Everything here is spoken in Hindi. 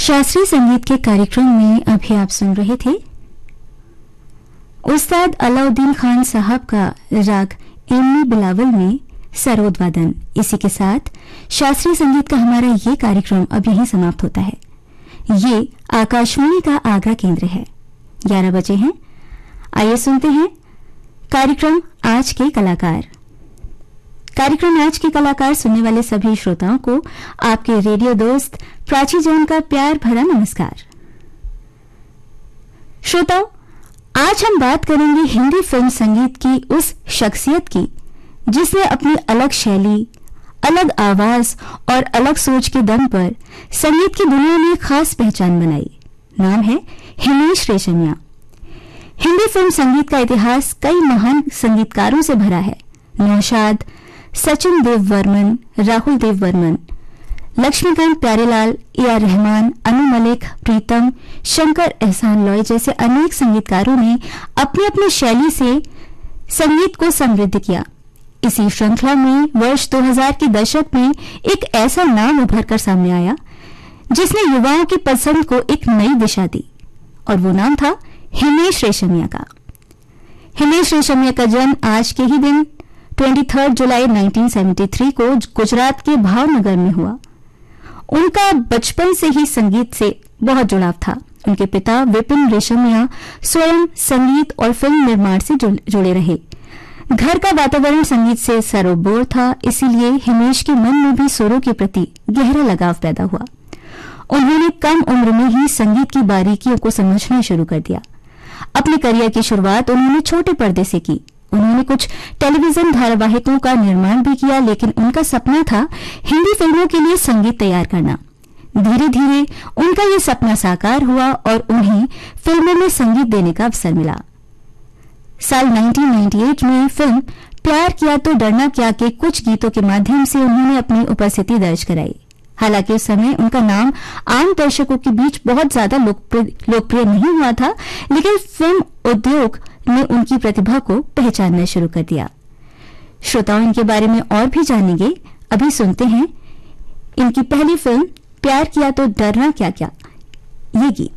शास्त्रीय संगीत के कार्यक्रम में अभी आप सुन रहे थे उस्ताद अलाउद्दीन खान साहब का राग इम्नी बिलावल में सरोद वादन। इसी के साथ शास्त्रीय संगीत का हमारा ये कार्यक्रम अब यहीं समाप्त होता है। ये आकाशवाणी का आगरा केंद्र है। 11 बजे हैं। आइए सुनते हैं कार्यक्रम आज के कलाकार। कार्यक्रम आज के कलाकार सुनने वाले सभी श्रोताओं को आपके रेडियो दोस्त प्राची जैन का प्यार भरा नमस्कार। श्रोताओं, आज हम बात करेंगे हिंदी फिल्म संगीत की उस शख्सियत की जिसने अपनी अलग शैली, अलग आवाज और अलग सोच के दम पर संगीत की दुनिया में खास पहचान बनाई। नाम है हिमेश रेशमिया। हिंदी फिल्म संगीत का इतिहास कई महान संगीतकारों से भरा है। नौशाद, सचिन देव वर्मन, राहुल देव वर्मन, लक्ष्मीकांत प्यारेलाल, ए.आर. रहमान, अनु मलिक, प्रीतम, शंकर एहसान लॉय जैसे अनेक संगीतकारों ने अपनी अपनी शैली से संगीत को समृद्ध किया। इसी श्रृंखला में वर्ष 2000 के दशक में एक ऐसा नाम उभर कर सामने आया जिसने युवाओं की पसंद को एक नई दिशा दी, और वो नाम था हिमेश रेशमिया का। हिमेश रेशमिया का जन्म आज के ही दिन 23 जुलाई 1973 को गुजरात के भावनगर में हुआ। उनका बचपन से ही संगीत से बहुत जुड़ाव था। उनके पिता विपिन रेशमिया स्वयं संगीत और फिल्म निर्माण से जुड़े रहे। घर का वातावरण संगीत से सरोबोर था, इसीलिए हिमेश के मन में भी सुरों के प्रति गहरा लगाव पैदा हुआ। उन्होंने कम उम्र में ही संगीत की बारीकियों को समझना शुरू कर दिया। अपने करियर की शुरुआत उन्होंने छोटे पर्दे से की। उन्होंने कुछ टेलीविजन धारावाहिकों का निर्माण भी किया, लेकिन उनका सपना था हिंदी फिल्मों के लिए संगीत तैयार करना। धीरे धीरे उनका ये सपना साकार हुआ और उन्हें फिल्मों में संगीत देने का अवसर मिला। साल 1998 में फिल्म प्यार किया तो डरना क्या के कुछ गीतों के माध्यम से उन्होंने अपनी उपस्थिति दर्ज कराई। हालांकि उस समय उनका नाम आम दर्शकों के बीच बहुत ज्यादा लोकप्रिय नहीं हुआ था, लेकिन फिल्म उद्योग ने उनकी प्रतिभा को पहचानना शुरू कर दिया। श्रोताओं, इनके बारे में और भी जानेंगे। अभी सुनते हैं इनकी पहली फिल्म प्यार किया तो डरना क्या क्या, ये गीत।